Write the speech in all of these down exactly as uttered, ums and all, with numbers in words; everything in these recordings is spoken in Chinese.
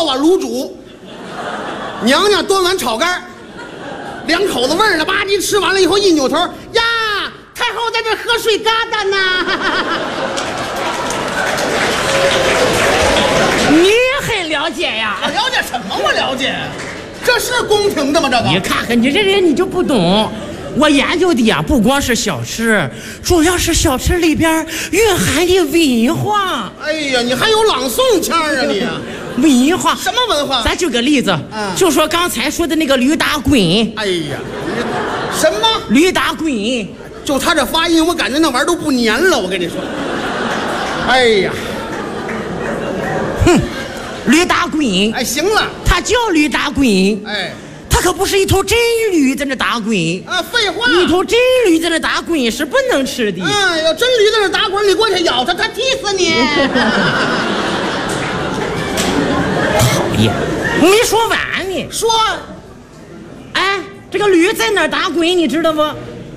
倒碗卤煮，娘娘端碗炒肝，两口子味儿了吧唧吃完了以后一扭头呀，太后在这喝水疙瘩呢。 你很了解呀？ 我了解什么？我了解，这是宫廷的吗？这个你看看你这人你就不懂。我研究的呀，不光是小吃，主要是小吃里边蕴含的文化。 哎呀，你还有朗诵腔啊你！ 文化什么文化？ 咱举个例子， 嗯， 就说刚才说的那个驴打滚。 哎呀，什么驴打滚？ 就他这发音，我感觉那玩意儿都不粘了。我跟你说，哎呀， 哼，驴打滚。 哎，行了， 它叫驴打滚。 哎。 它可不是一头真驴在那打滚啊！废话， 一头真驴在那打滚是不能吃的。 啊，要真驴在那打滚，你过去咬它，它踢死你！ 讨厌，没说完呢。 说， 哎，这个驴在哪儿打滚，你知道不？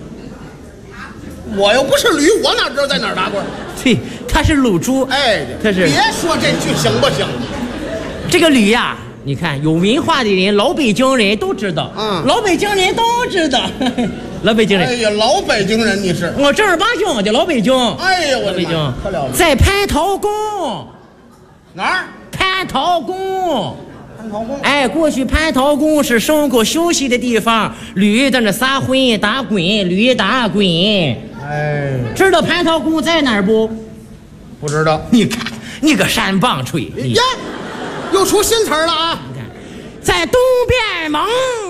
我又不是驴，我哪知道在哪儿打滚？ 对，它是卤猪。 哎， 它是。 别说这句行不行？ 这个驴呀、啊。你看，有文化的人，老北京人都知道。嗯，老北京人都知道。老北京人。 哎呀，老北京人你是？ 我正儿八经的老北京。 哎呀，我的北京可了不得。 在蟠桃宫。 哪儿？ 蟠桃宫。 蟠桃宫。 哎，过去蟠桃宫是牲口休息的地方，驴在那撒混打滚，驴打滚。 哎， 知道蟠桃宫在哪儿不？ 不知道。 你看，你个山棒槌。 呀！又出新词儿了啊！ 你看，在东便门，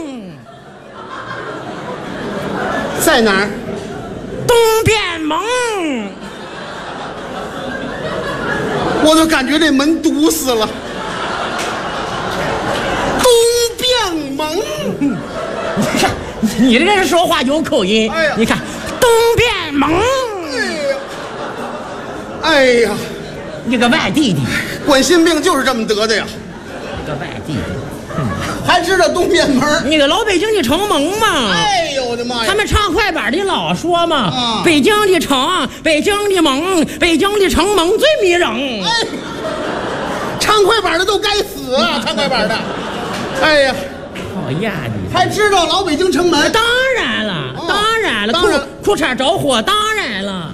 在哪儿？ 东便门， 我就感觉这门堵死了。东便门， 你看，你这个人说话有口音。 哎呀， 你看，东便门。 哎呀， 你个外地的， 冠心病就是这么得的呀。 你个外地的， 嗯、还知道东便门？ 你个老北京的城门嘛。 哎呦我的妈呀！ 他们唱快板的老说嘛， 啊、 北京的城，北京的门，北京的城门最迷人。 哎，唱快板的都该死啊！唱快板的，哎呀， 讨厌你！ 还知道老北京城门？ 当然了， 哦、 当然了， 当然裤裤衩着火，当然了。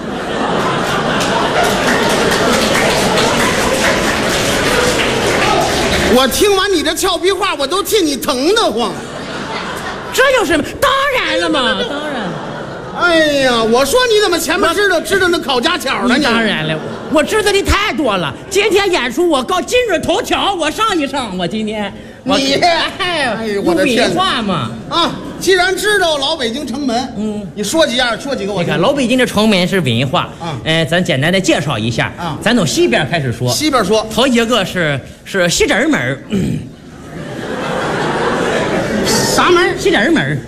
我听完你这俏皮话，我都替你疼得慌。 这有什么？当然了嘛，当然。 哎呀，我说你怎么前面知道知道那烤家巧呢？ 当然了，我知道的太多了。今天演出我告今日头条，我上一上。我今天你哎， 我的天， 文化嘛啊！既然知道老北京城门，嗯，你说几样，说几个我。 你看老北京的城门是文化， 啊， 哎、呃，咱简单的介绍一下啊，咱从西边开始说。 西边说， 头一个是是西直门。 啥门？ 西直门。